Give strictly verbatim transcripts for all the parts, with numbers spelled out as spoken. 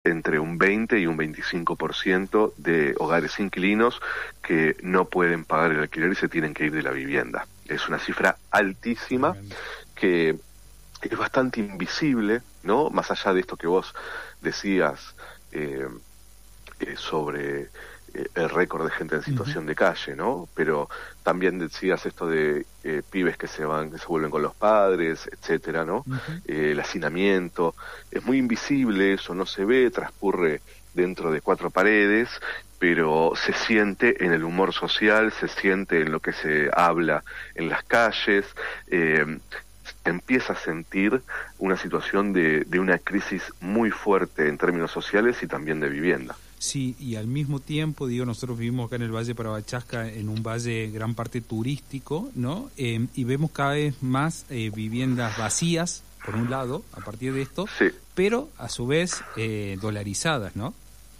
entre un veinte y un veinticinco por ciento de hogares inquilinos que no pueden pagar el alquiler y se tienen que ir de la vivienda. Es una cifra altísima que es bastante invisible, ¿no? Más allá de esto que vos decías eh, eh, sobre eh, el récord de gente en situación uh-huh. de calle, ¿no? Pero también decías esto de eh, pibes que se van, que se vuelven con los padres, etcétera, ¿no? Uh-huh. Eh, el hacinamiento. Es muy invisible, eso no se ve, transcurre dentro de cuatro paredes, pero se siente en el humor social, se siente en lo que se habla en las calles, eh, empieza a sentir una situación de, de una crisis muy fuerte en términos sociales y también de vivienda. Sí, y al mismo tiempo, digo, nosotros vivimos acá en el Valle de Parabachasca, en un valle gran parte turístico, ¿no? Eh, y vemos cada vez más eh, viviendas vacías, por un lado, a partir de esto, sí. pero a su vez eh, dolarizadas, ¿no?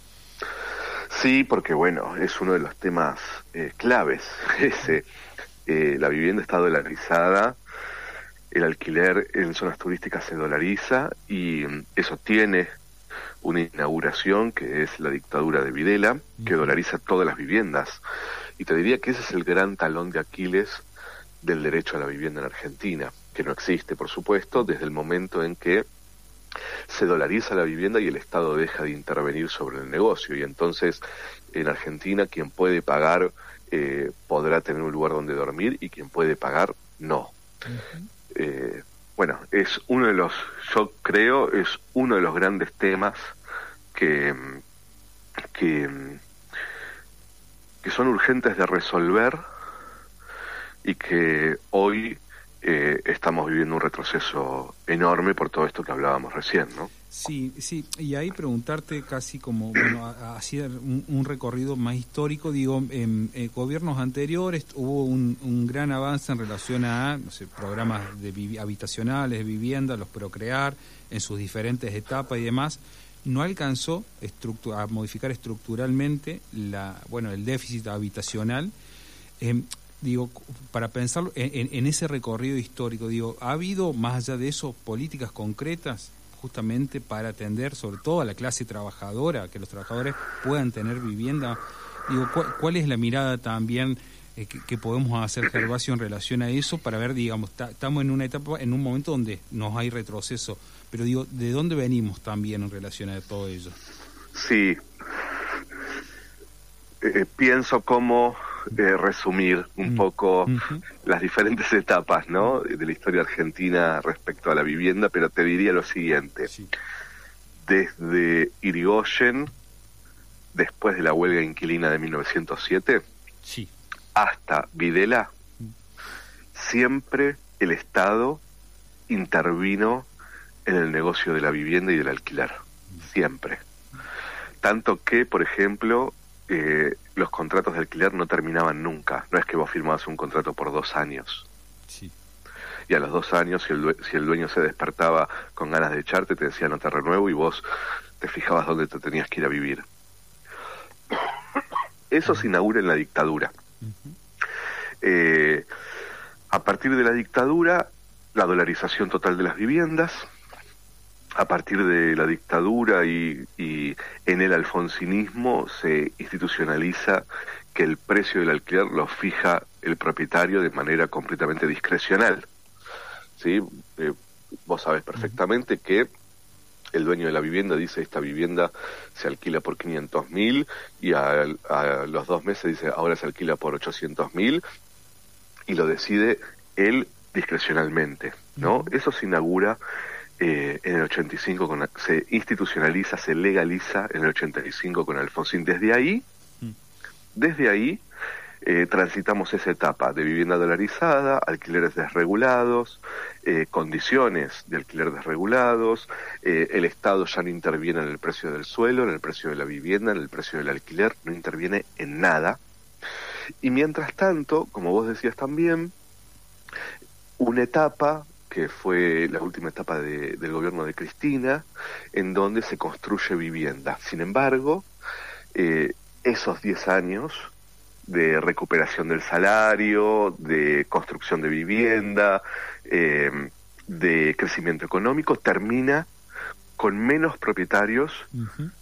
Sí, porque bueno, es uno de los temas eh, claves, ese, eh, la vivienda está dolarizada, el alquiler en zonas turísticas se dolariza y eso tiene una inauguración que es la dictadura de Videla, que dolariza todas las viviendas. Y te diría que ese es el gran talón de Aquiles del derecho a la vivienda en Argentina, que no existe, por supuesto, desde el momento en que se dolariza la vivienda y el Estado deja de intervenir sobre el negocio. Y entonces, en Argentina, quien puede pagar eh, podrá tener un lugar donde dormir y quien puede pagar, no. Uh-huh. Eh, bueno, es uno de los, yo creo, es uno de los grandes temas que, que, que son urgentes de resolver y que hoy eh, estamos viviendo un retroceso enorme por todo esto que hablábamos recién, ¿no? Sí, sí, y ahí preguntarte casi como, bueno, hacer un, un recorrido más histórico, digo, en, en gobiernos anteriores hubo un, un gran avance en relación a, no sé, programas de vi- habitacionales, de vivienda, los Procrear, en sus diferentes etapas y demás. No alcanzó estructu- a modificar estructuralmente la, bueno, el déficit habitacional. Eh, digo, para pensarlo en, en ese recorrido histórico, digo, ¿ha habido, más allá de eso, políticas concretas justamente para atender sobre todo a la clase trabajadora, que los trabajadores puedan tener vivienda? Digo, ¿cuál, cuál es la mirada también eh, que, que podemos hacer, Gervasio, en relación a eso, para ver, digamos, estamos en una etapa, en un momento donde no hay retroceso, pero digo, ¿de dónde venimos también en relación a todo ello? Sí, eh, pienso cómo eh, resumir un mm. poco uh-huh. las diferentes etapas, ¿no?, de la historia argentina respecto a la vivienda, pero te diría lo siguiente. Sí. Desde Irigoyen, después de la huelga inquilina de mil novecientos siete, sí. hasta Videla, siempre el Estado intervino en el negocio de la vivienda y del alquiler. Siempre. Tanto que, por ejemplo, eh, los contratos de alquiler no terminaban nunca. No es que vos firmabas un contrato por dos años. Sí. Y a los dos años, si el, due- si el dueño se despertaba con ganas de echarte, te decía no te renuevo y vos te fijabas dónde te tenías que ir a vivir. Eso se inaugura en la dictadura. Uh-huh. Eh, a partir de la dictadura, la dolarización total de las viviendas. A partir de la dictadura y, y en el alfonsinismo se institucionaliza que el precio del alquiler lo fija el propietario de manera completamente discrecional. ¿Sí? Eh, vos sabés perfectamente que el dueño de la vivienda dice esta vivienda se alquila por quinientos mil y a, a los dos meses dice ahora se alquila por ochocientos mil y lo decide él discrecionalmente, ¿no? Eso se inaugura Eh, en el ochenta y cinco con, se institucionaliza, se legaliza en el ochenta y cinco con Alfonsín. Desde ahí, desde ahí eh, transitamos esa etapa de vivienda dolarizada, alquileres desregulados, eh, condiciones de alquiler desregulados, eh, el Estado ya no interviene en el precio del suelo, en el precio de la vivienda, en el precio del alquiler, no interviene en nada. Y mientras tanto, como vos decías también, una etapa que fue la última etapa de, del gobierno de Cristina, en donde se construye vivienda. Sin embargo, eh, esos diez años de recuperación del salario, de construcción de vivienda, eh, de crecimiento económico, termina con menos propietarios uh-huh.